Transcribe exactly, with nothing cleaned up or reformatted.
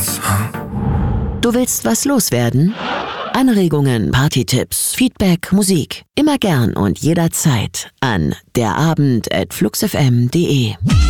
Dance, huh? Du willst was loswerden? Anregungen, Partytipps, Feedback, Musik. Immer gern und jederzeit an derabend at fluxfm punkt de.